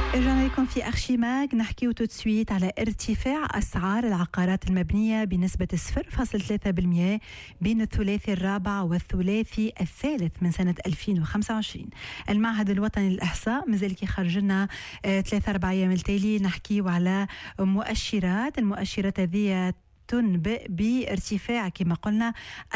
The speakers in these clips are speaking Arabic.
رجعنا لكم في أرشيماغ نحكيو تو سويت على ارتفاع أسعار العقارات المبنية بنسبة 0.3% بين الثلاثي الرابع والثلاثي الثالث من سنة 2025. المعهد الوطني للإحصاء مازال كي خرج لنا 3-4 أيام التالي نحكيو على المؤشرات هذه تنبئ بارتفاع كما قلنا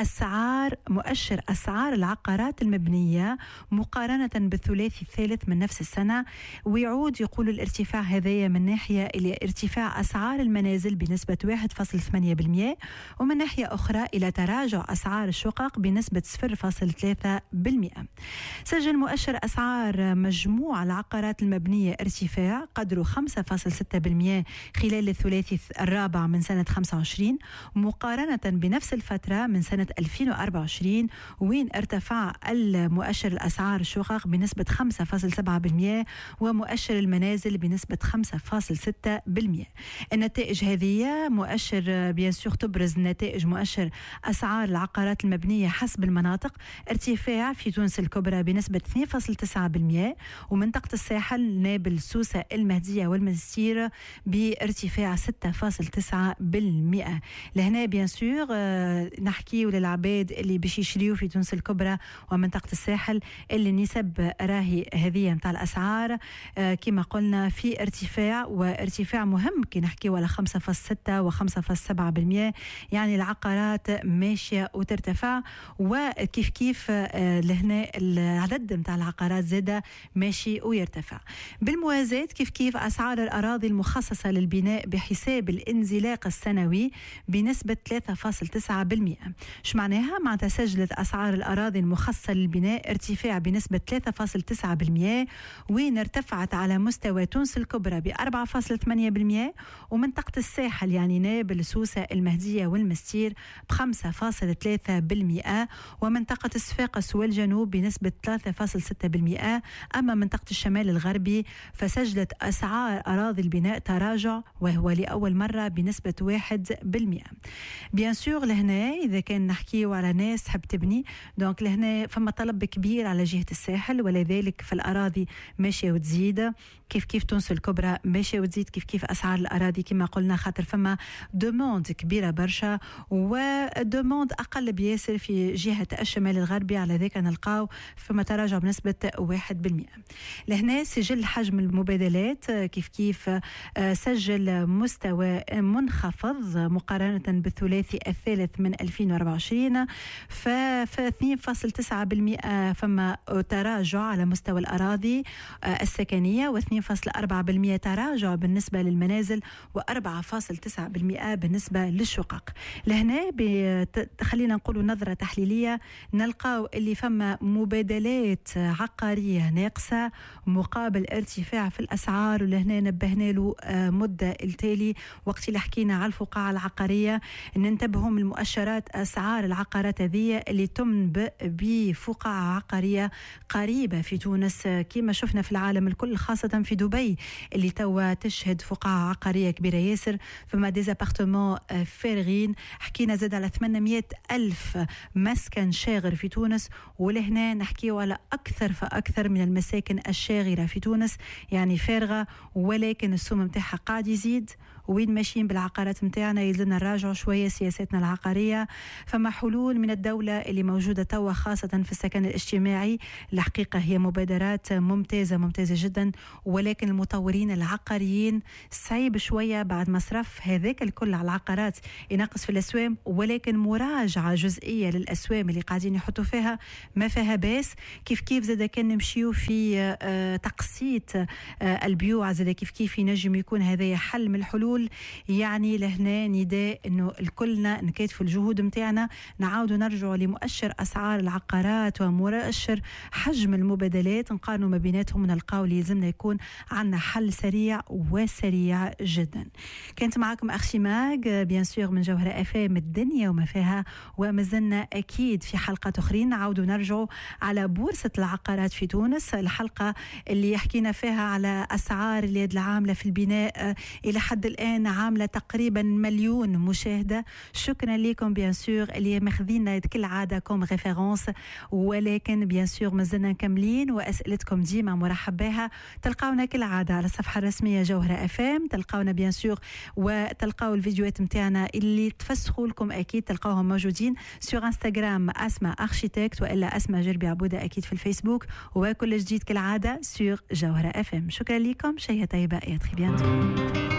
مؤشر أسعار العقارات المبنية مقارنة بالثلاثي الثالث من نفس السنة، ويعود يقول الارتفاع هذايا من ناحية إلى ارتفاع أسعار المنازل بنسبة 1.8%، ومن ناحية أخرى إلى تراجع أسعار الشقق بنسبة 0.3%. سجل مؤشر أسعار مجموع العقارات المبنية ارتفاع قدره 5.6% خلال الثلاثي الرابع من سنة 25 مقارنة بنفس الفترة من سنة 2024، وين ارتفع المؤشر الأسعار الشقق بنسبة 5.7% ومؤشر المنازل بنسبة 5.6%. النتائج هذه مؤشر بيان سور تبرز نتائج مؤشر أسعار العقارات المبنية حسب المناطق، ارتفاع في تونس الكبرى بنسبة 2.9%، ومنطقة الساحل نابل سوسة المهدية والمنستير بارتفاع 6.9%. لهنا بيان سور نحكيو للعباد اللي باش يشريو في تونس الكبرى ومنطقة الساحل اللي النسب راهي هذه متاع الأسعار كما قلنا في ارتفاع مهم كي نحكيو على 5.6 و5.7%، يعني العقارات ماشية وترتفع، وكيف كيف لهنا العدد متاع العقارات زادة ماشي ويرتفع. بالموازاة كيف أسعار الأراضي المخصصة للبناء بحساب الانزلاق السنوي بنسبة 3.9%. شو معناها؟ معناتها سجلت أسعار الأراضي المخصصة للبناء ارتفاع بنسبة 3.9%، وين ارتفعت على مستوى تونس الكبرى ب 4.8%، ومنطقة الساحل يعني نابل سوسة المهدية والمستير ب 5.3%، ومنطقة صفاقس والجنوب بنسبة 3.6%. أما منطقة الشمال الغربي فسجلت أسعار أراضي البناء تراجع وهو لأول مرة بنسبة 1%. بيان سور لهنا إذا كان نحكيو على ناس تحب تبني دونك لهنا فما طلب كبير على جهة الساحل، ولذلك في الأراضي ماشية وتزيد كيف تونس الكبرى ماشية وتزيد كيف أسعار الأراضي كما قلنا، خاطر فما دوموند كبيرة برشا ودوموند أقل بياسر في جهة الشمال الغربي، على ذلك نلقاو فما تراجع بنسبة 1%. لهنا سجل حجم المبادلات كيف سجل مستوى منخفض مقارنة بالثلاثي الثالث من 2024، ف 2.9% فما تراجع على مستوى الأراضي السكنية، و2.4% تراجع بالنسبة للمنازل، و4.9% بالنسبة للشقق. لهنا خلينا نقول نظرة تحليلية نلقاو اللي فما مبادلات عقارية ناقصة مقابل ارتفاع في الأسعار، ولهنا نبهنا له مدة التالي وقت اللي حكينا على الفقاعة العقارية ننتبهوا من المؤشرات أسعار العقارات هذه اللي تنبئ بفقاعة عقارية قريبة في تونس كما شفنا في العالم الكل، خاصة في دبي اللي توا تشهد فقاعة عقارية كبيرة ياسر، فما ديزابارتمون فارغين. حكينا زاد على 800 ألف مسكن شاغر في تونس، ولهنا نحكيو على أكثر فأكثر من المساكن الشاغرة في تونس يعني فارغة، ولكن السوم متاعها قاعد يزيد. وين ماشيين بالعقارات متاعنا يلزمنا نراجعوا شوية سياساتنا العقارية. فما حلول من الدولة اللي موجودة توا خاصة في السكن الاجتماعي، الحقيقة هي مبادرات ممتازة جدا، ولكن المطورين العقاريين صعيب شوية بعد مصرف هذاك الكل على العقارات ينقص في الأسوام، ولكن مراجعة جزئية للأسوام اللي قاعدين يحطوا فيها ما فيها باس. كيف زاد كان نمشيو في تقسيط البيوع زاد كيف ينجم يكون هذا حل من الحلول. يعني لهنا نداء انه الكلنا نكاتفوا الجهود متاعنا نعاودوا نرجعوا لمؤشر اسعار العقارات ومؤشر حجم المبادلات نقارنوا ما بيناتهم ونلقاو اللي لازمنا يكون عندنا حل سريع وسريع جدا. كانت معكم أرشيماغ بيان سور من جوهرة FM الدنيا وما فيها، ومازلنا اكيد في حلقات اخرين نعاودوا نرجعوا على بورصة العقارات في تونس، الحلقة اللي حكينا فيها على اسعار اليد العاملة في البناء الى حد الآن عاملة تقريبا 1 مليون مشاهدة. شكرا لكم بيان سور اللي ماخذين كل عادة كوم ريفيرونس، ولكن بيان سور مازلنا مكملين وأسئلتكم ديما مرحب بها. تلقاونا كل عادة على الصفحة الرسمية جوهرة FM، تلقاونا بيان سور وتلقاو الفيديوهات متاعنا اللي تفسخوا لكم أكيد تلقاوهم موجودين سور انستغرام أسماء أرشيتكت، وإلا أسماء جربي عبودة أكيد في الفيسبوك، وكل جديد كالعادة سور جوهرة FM. شكرا لكم، شيء طيبة، يا تري بيانتو.